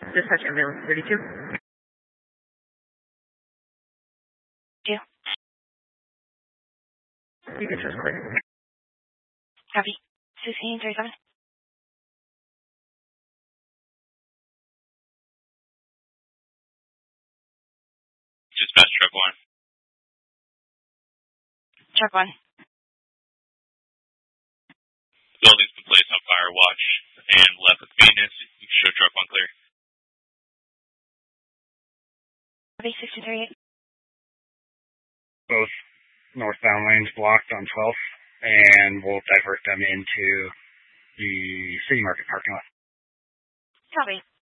Dispatch ambulance 32. Two. You can just clear. Copy. 1637. Dispatch truck 1. Truck 1. Building's been placed on fire. Watch and left with maintenance. You can show truck 1 clear. Copy. 1638. Both northbound lanes blocked on 12th, and we'll divert them into the City Market parking lot. Copy.